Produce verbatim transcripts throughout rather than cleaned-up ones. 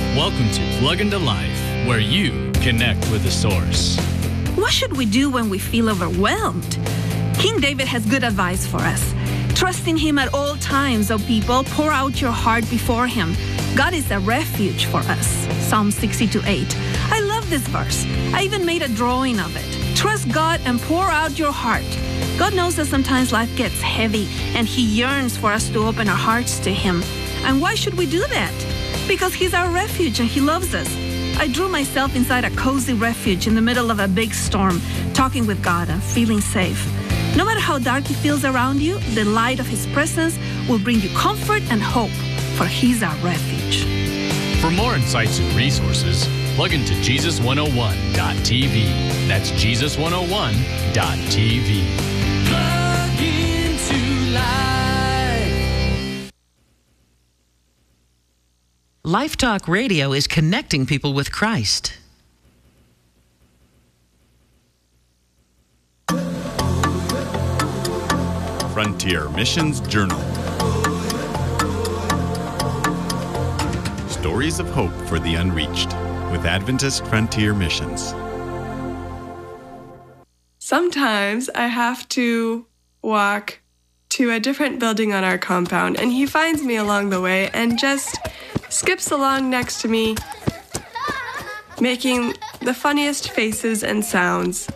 Welcome to Plug into Life, where you connect with the source. What should we do when we feel overwhelmed? King David has good advice for us. Trust in him at all times, O people. Pour out your heart before him. God is a refuge for us. Psalm sixty-two eight. I love this verse. I even made a drawing of it. Trust God and pour out your heart. God knows that sometimes life gets heavy and he yearns for us to open our hearts to him. And why should we do that? Because he's our refuge and he loves us. I drew myself inside a cozy refuge in the middle of a big storm, talking with God and feeling safe. No matter how dark it feels around you, the light of his presence will bring you comfort and hope, for he's our refuge. For more insights and resources, plug into Jesus one oh one dot t v. That's Jesus one oh one dot t v. Plug into life. Life Talk Radio is connecting people with Christ. Frontier Missions Journal. Stories of hope for the unreached with Adventist Frontier Missions. Sometimes I have to walk to a different building on our compound, and he finds me along the way and just skips along next to me, making the funniest faces and sounds.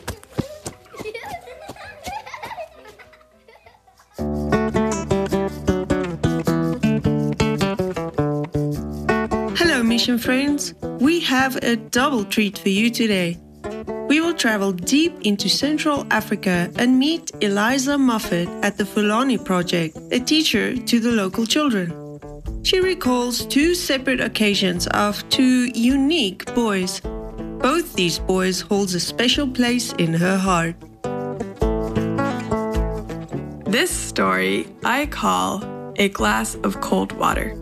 Hello, mission friends. We have a double treat for you today. We will travel deep into Central Africa and meet Eliza Moffat at the Fulani Project, a teacher to the local children. She recalls two separate occasions of two unique boys. Both these boys hold a special place in her heart. This story I call A Glass of Cold Water.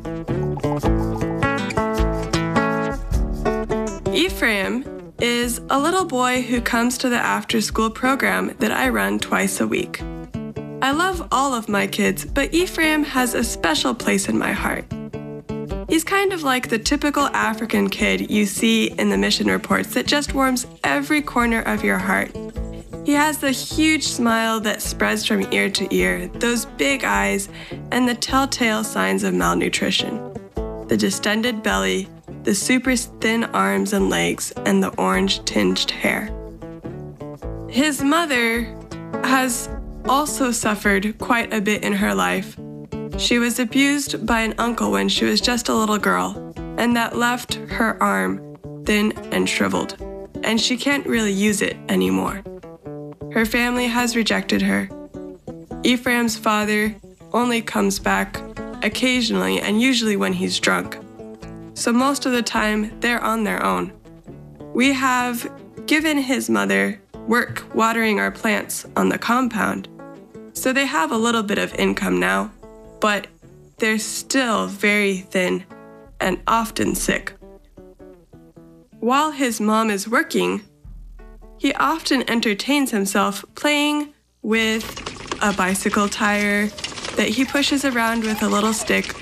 Ephraim is a little boy who comes to the after-school program that I run twice a week. I love all of my kids, but Ephraim has a special place in my heart. He's kind of like the typical African kid you see in the mission reports that just warms every corner of your heart. He has the huge smile that spreads from ear to ear, those big eyes, and the telltale signs of malnutrition. The distended belly, the super thin arms and legs, and the orange-tinged hair. His mother has also suffered quite a bit in her life. She was abused by an uncle when she was just a little girl, and that left her arm thin and shriveled, and she can't really use it anymore. Her family has rejected her. Ephraim's father only comes back occasionally and usually when he's drunk. So most of the time, they're on their own. We have given his mother work watering our plants on the compound, so they have a little bit of income now, but they're still very thin and often sick. While his mom is working, he often entertains himself playing with a bicycle tire that he pushes around with a little stick,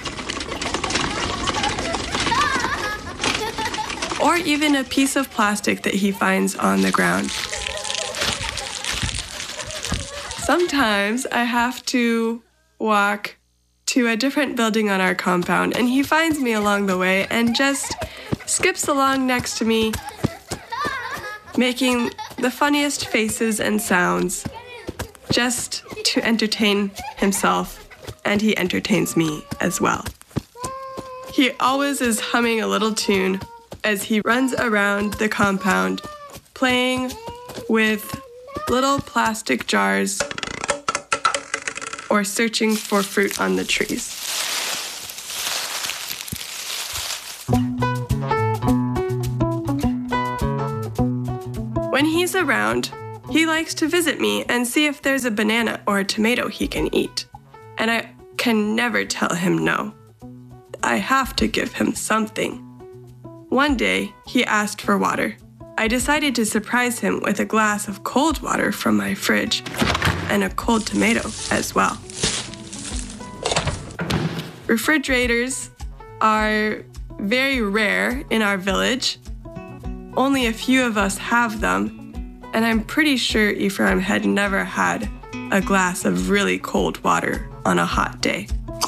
or even a piece of plastic that he finds on the ground. Sometimes I have to walk to a different building on our compound, and he finds me along the way and just skips along next to me, making the funniest faces and sounds, just to entertain himself, and he entertains me as well. He always is humming a little tune as he runs around the compound, playing with little plastic jars or searching for fruit on the trees. When he's around, he likes to visit me and see if there's a banana or a tomato he can eat. And I can never tell him no. I have to give him something. One day, he asked for water. I decided to surprise him with a glass of cold water from my fridge and a cold tomato as well. Refrigerators are very rare in our village. Only a few of us have them, and I'm pretty sure Ephraim had never had a glass of really cold water on a hot day.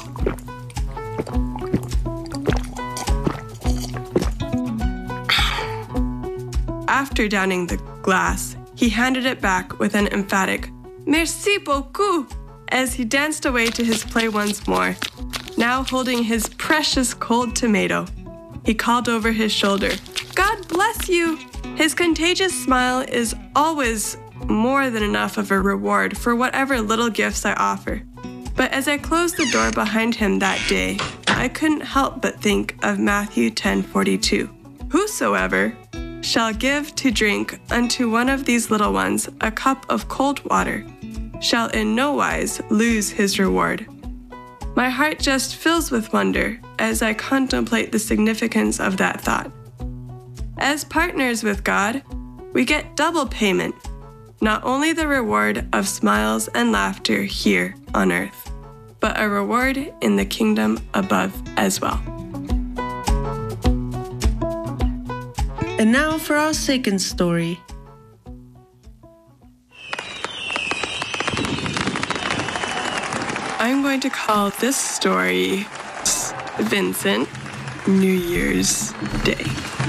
After downing the glass, he handed it back with an emphatic "Merci beaucoup" as he danced away to his play once more, now holding his precious cold tomato. He called over his shoulder, "God bless you!" His contagious smile is always more than enough of a reward for whatever little gifts I offer. But as I closed the door behind him that day, I couldn't help but think of Matthew ten forty-two. "Whosoever shall give to drink unto one of these little ones a cup of cold water shall in no wise lose his reward." My heart just fills with wonder as I contemplate the significance of that thought. As partners with God, we get double payment, not only the reward of smiles and laughter here on earth, but a reward in the kingdom above as well. And now for our second story. I'm going to call this story Vincent, New Year's Day.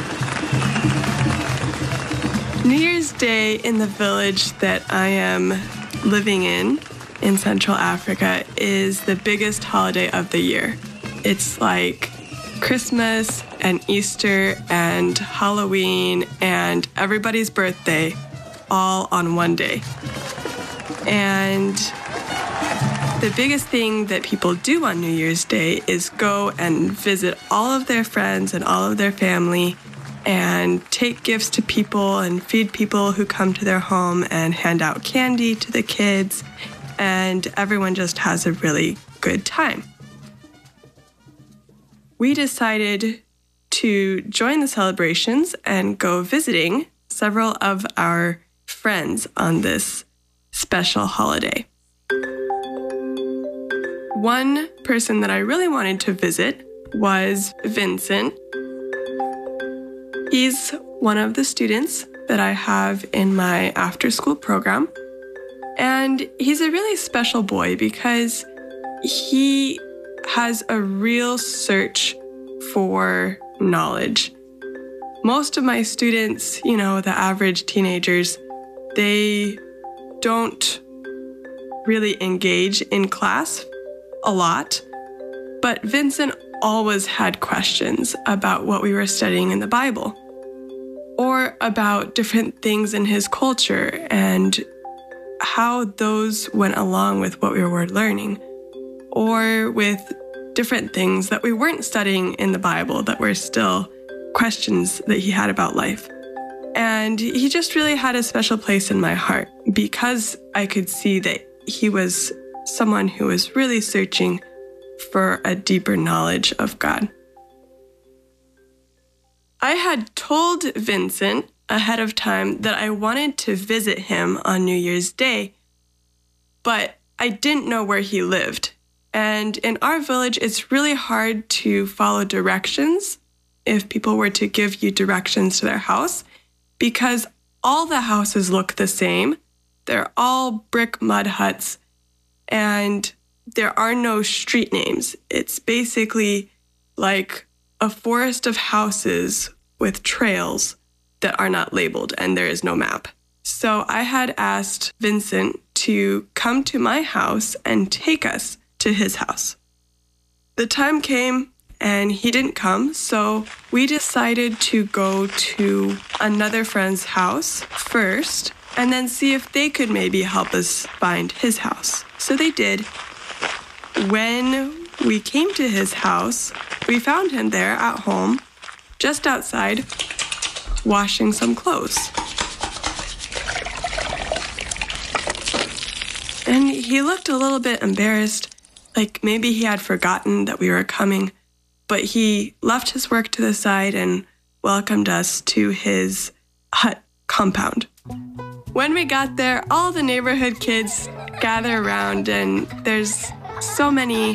New Year's Day in the village that I am living in, in Central Africa, is the biggest holiday of the year. It's like Christmas and Easter and Halloween and everybody's birthday all on one day. And the biggest thing that people do on New Year's Day is go and visit all of their friends and all of their family and take gifts to people and feed people who come to their home and hand out candy to the kids, and everyone just has a really good time. We decided to join the celebrations and go visiting several of our friends on this special holiday. One person that I really wanted to visit was Vincent. He's one of the students that I have in my after-school program. And he's a really special boy because he has a real search for knowledge. Most of my students, you know, the average teenagers, they don't really engage in class a lot. But Vincent always had questions about what we were studying in the Bible, or about different things in his culture and how those went along with what we were learning, or with different things that we weren't studying in the Bible that were still questions that he had about life. And he just really had a special place in my heart because I could see that he was someone who was really searching for a deeper knowledge of God. I had told Vincent ahead of time that I wanted to visit him on New Year's Day, but I didn't know where he lived. And in our village, it's really hard to follow directions if people were to give you directions to their house, because all the houses look the same. They're all brick mud huts, and there are no street names. It's basically like a forest of houses with trails that are not labeled, and there is no map. So I had asked Vincent to come to my house and take us to his house. The time came and he didn't come, so we decided to go to another friend's house first and then see if they could maybe help us find his house. So they did. When we came to his house, we found him there at home, just outside, washing some clothes. And he looked a little bit embarrassed, like maybe he had forgotten that we were coming, but he left his work to the side and welcomed us to his hut compound. When we got there, all the neighborhood kids gather around, and there's so many